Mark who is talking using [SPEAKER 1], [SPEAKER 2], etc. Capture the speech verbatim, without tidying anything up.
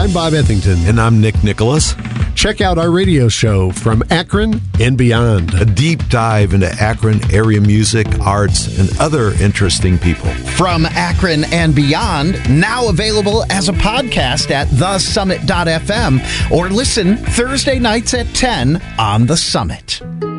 [SPEAKER 1] I'm Bob Ethington.
[SPEAKER 2] And I'm Nick Nicholas.
[SPEAKER 1] Check out our radio show From Akron and Beyond.
[SPEAKER 2] A deep dive into Akron area music, arts, and other interesting people.
[SPEAKER 3] From Akron and Beyond, now available as a podcast at the summit dot f m or listen Thursday nights at ten on The Summit.